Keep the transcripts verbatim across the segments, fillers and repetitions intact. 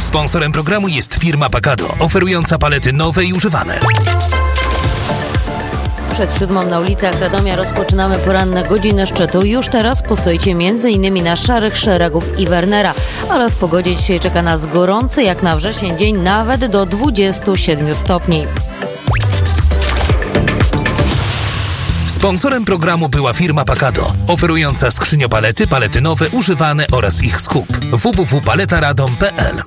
Sponsorem programu jest firma Pacado, oferująca palety nowe i używane. Przed siódmą na ulicach Radomia rozpoczynamy poranne godziny szczytu. Już teraz postoicie między innymi na Szarych Szeregów i Wernera. Ale w pogodzie dzisiaj czeka nas gorący jak na wrzesień dzień, nawet do dwudziestu siedmiu stopni. Sponsorem programu była firma Pacado, oferująca skrzyniopalety, palety nowe, używane oraz ich skup. w w w kropka paletaradom kropka p l.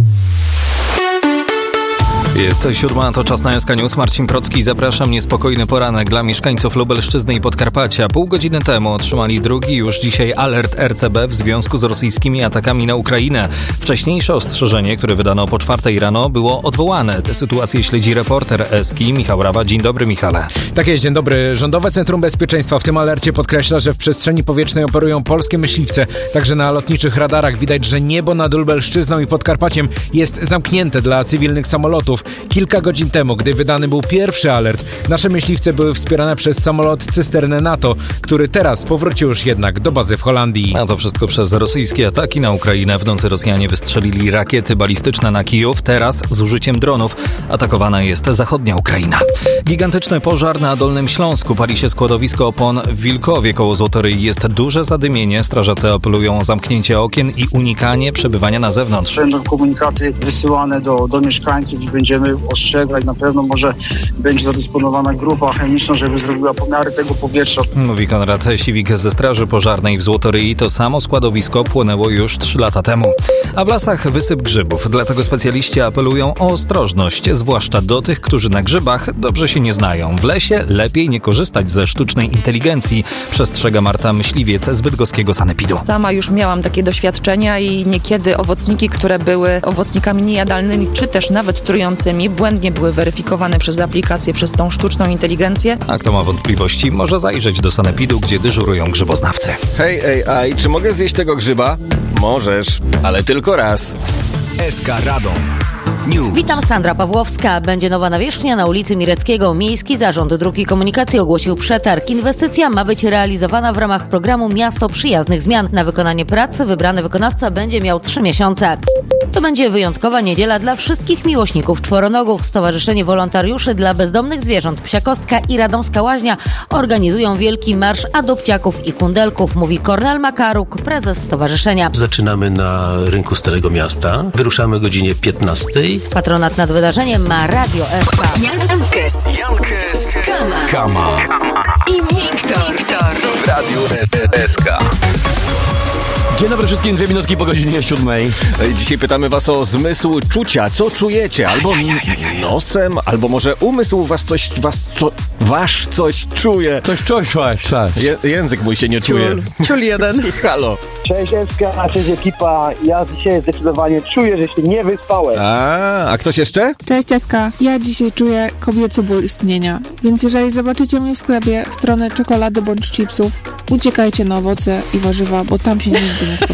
Jest siódma, to czas na S K News. Marcin Procki, zapraszam. Niespokojny poranek dla mieszkańców Lubelszczyzny i Podkarpacia. Pół godziny temu otrzymali drugi już dzisiaj alert R C B w związku z rosyjskimi atakami na Ukrainę. Wcześniejsze ostrzeżenie, które wydano po czwartej rano, było odwołane. Tę sytuację śledzi reporter Eski Michał Rawa. Dzień dobry, Michale. Tak jest, dzień dobry. Rządowe Centrum Bezpieczeństwa w tym alercie podkreśla, że w przestrzeni powietrznej operują polskie myśliwce. Także na lotniczych radarach widać, że niebo nad Lubelszczyzną i Podkarpaciem jest zamknięte dla cywilnych samolotów. Kilka godzin temu, gdy wydany był pierwszy alert, nasze myśliwce były wspierane przez samolot cysternę NATO, który teraz powrócił już jednak do bazy w Holandii. A to wszystko przez rosyjskie ataki na Ukrainę. W nocy Rosjanie wystrzelili rakiety balistyczne na Kijów. Teraz z użyciem dronów atakowana jest zachodnia Ukraina. Gigantyczny pożar na Dolnym Śląsku. Pali się składowisko opon w Wilkowie koło Złotoryi. Jest duże zadymienie. Strażacy apelują o zamknięcie okien i unikanie przebywania na zewnątrz. Będą komunikaty wysyłane do, do mieszkańców i będziemy ostrzegać. Na pewno może będzie zadysponowana grupa chemiczna, żeby zrobiła pomiary tego powietrza. Mówi Konrad Siwik ze Straży Pożarnej w Złotoryi. To samo składowisko płynęło już trzy lata temu. A w lasach wysyp grzybów. Dlatego specjaliści apelują o ostrożność, zwłaszcza do tych, którzy na grzybach dobrze się nie znają. W lesie lepiej nie korzystać ze sztucznej inteligencji, przestrzega Marta Myśliwiec z bydgoskiego sanepidu. Sama już miałam takie doświadczenia i niekiedy owocniki, które były owocnikami niejadalnymi, czy też nawet trującymi, błędnie były weryfikowane przez aplikację, przez tą sztuczną inteligencję. A kto ma wątpliwości, może zajrzeć do sanepidu, gdzie dyżurują grzyboznawcy. Hej, A I, czy mogę zjeść tego grzyba? Możesz, ale tylko raz. S K Radom News. Witam, Sandra Pawłowska. Będzie nowa nawierzchnia na ulicy Mireckiego. Miejski Zarząd Dróg i Komunikacji ogłosił przetarg. Inwestycja ma być realizowana w ramach programu Miasto Przyjaznych Zmian. Na wykonanie pracy wybrany wykonawca będzie miał trzy miesiące. To będzie wyjątkowa niedziela dla wszystkich miłośników czworonogów. Stowarzyszenie Wolontariuszy dla Bezdomnych Zwierząt Psia Kostka i Radomska Łaźnia organizują wielki marsz adopciaków i kundelków, mówi Kornel Makaruk, prezes stowarzyszenia. Zaczynamy na rynku Starego Miasta. Wyruszamy o godzinie piętnastej. Patronat nad wydarzeniem ma Radio S K. Jankes, Jankes, Kama, Kama i Wiktor, Wiktor. w Radiu S K. Dzień dobry wszystkim, dwie minutki po godzinie siódmej. Dzisiaj pytamy was o zmysł czucia. Co czujecie? Albo nosem, albo może umysł was coś, was, co, wasz coś czuje. Coś, coś, coś, coś. Je, język mój się nie czuje. Ciul, ciul jeden. Halo. Cześć S K, cześć ekipa. Ja dzisiaj zdecydowanie czuję, że się nie wyspałem. A, a ktoś jeszcze? Cześć S K. Ja dzisiaj czuję kobiecy ból istnienia. Więc jeżeli zobaczycie mnie w sklepie w stronę czekolady bądź chipsów, uciekajcie na owoce i warzywa, bo tam się nigdy nie spotkamy.